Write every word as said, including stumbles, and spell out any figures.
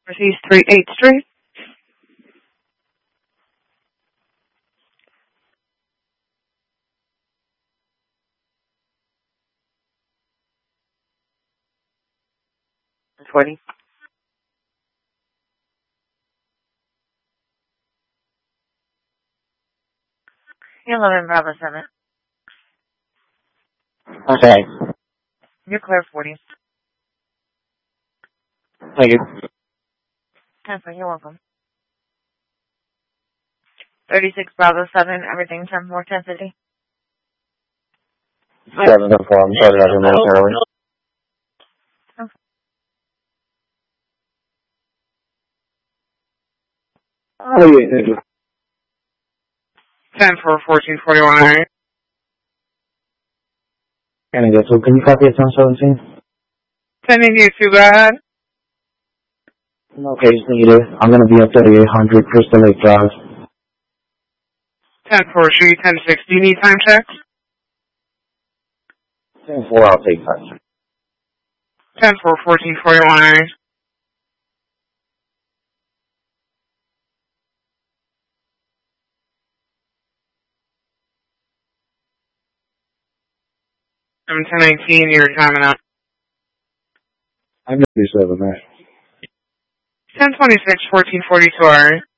Northeast three eighth Street. twenty. eleven Bravo seven. Okay. You're clear forty. Thank you. ten four, you're welcome. thirty-six Bravo seven, everything ten four, ten fifty. seven to four, I'm sorry about your minutes early. Okay. Oh, yeah, thank you. ten four, fourteen forty-one. Can I get to, can you copy at ten seventeen? Sending you too bad. No case needed. I'm going to be at thirty-eight hundred Crystal Lake Drive. ten four, Street, ten six. Do you need time check? ten four, I'll take that. ten four, fourteen forty-one. I'm ten nineteen, you're timing up. I'm going to be seven, right? ten twenty-six, fourteen forty-two.